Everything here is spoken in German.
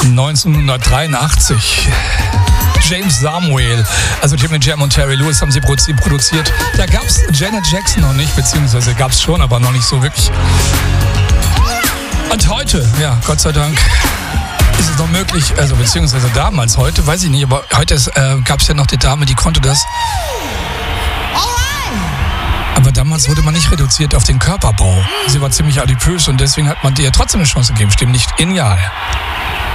1983. James Samuel, also Jimmy Jam und Terry Lewis haben sie produziert. Da gab es Janet Jackson noch nicht, beziehungsweise gab es schon, aber noch nicht so wirklich. Und heute, ja, Gott sei Dank, ist es noch möglich, also beziehungsweise damals, heute, weiß ich nicht, aber heute gab es ja noch die Dame, die konnte das. Aber damals wurde man nicht reduziert auf den Körperbau. Sie war ziemlich adipös und deswegen hat man ihr trotzdem eine Chance gegeben. Stimmt nicht? Genial.